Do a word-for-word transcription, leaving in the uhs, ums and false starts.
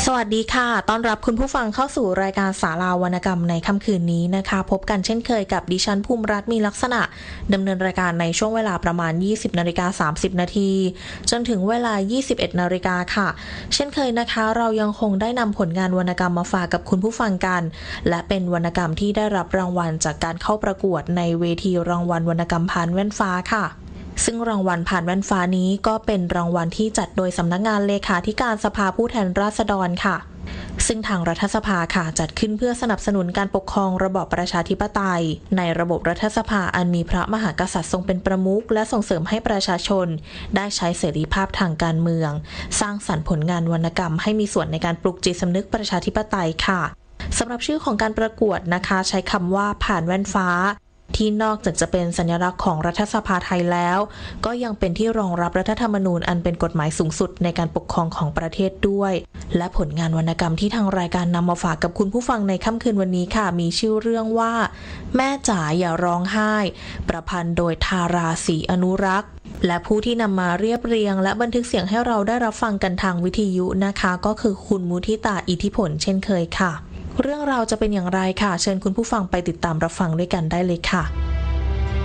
สวัสดีค่ะต้อนรับคุณผู้ฟังเข้าสู่รายการศาลาวรรณกรรมในค่ำคืนนี้นะคะพบกันเช่นเคยกับดิฉันภูมิรัตน์มีลักษณะดำเนินรายการในช่วงเวลาประมาณ ยี่สิบนาฬิกาสามสิบนาทีจนถึงเวลา ยี่สิบเอ็ดนาฬิกาค่ะเช่นเคยนะคะเรายังคงได้นำผลงานวรรณกรรมมาฝากกับคุณผู้ฟังกันและเป็นวรรณกรรมที่ได้รับรางวัลจากการเข้าประกวดในเวทีรางวัลวรรณกรรมผ่านแว่นฟ้าค่ะซึ่งรางวัลผ่านแว่นฟ้านี้ก็เป็นรางวัลที่จัดโดยสำนักงานเลขาธิการสภาผู้แทนราษฎรค่ะซึ่งทางรัฐสภาค่ะจัดขึ้นเพื่อสนับสนุนการปกครองระบอบประชาธิปไตยในระบบรัฐสภาอันมีพระมหากษัตริย์ทรงเป็นประมุขและส่งเสริมให้ประชาชนได้ใช้เสรีภาพทางการเมืองสร้างสรรค์ผลงานวรรณกรรมให้มีส่วนในการปลุกจิตสำนึกประชาธิปไตยค่ะสำหรับชื่อของการประกวดนะคะใช้คำว่าผ่านแว่นฟ้าที่นอกจากจะเป็นสัญลักษณ์ของรัฐสภาไทยแล้วก็ยังเป็นที่รองรับรัฐธรรมนูญอันเป็นกฎหมายสูงสุดในการปกครองของประเทศด้วยและผลงานวรรณกรรมที่ทางรายการนำมาฝากกับคุณผู้ฟังในค่ำคืนวันนี้ค่ะมีชื่อเรื่องว่าแม่จ๋าอย่าร้องไห้ประพันธ์โดยทาราศรีอนุรักษ์และผู้ที่นำมาเรียบเรียงและบันทึกเสียงให้เราได้รับฟังกันทางวิทยุนะคะก็คือคุณมุทิตาอิทธิผลเช่นเคยค่ะเรื่องราวจะเป็นอย่างไรค่ะเชิญคุณผู้ฟังไปติดตามรับฟังด้วยกันได้เลยค่ะ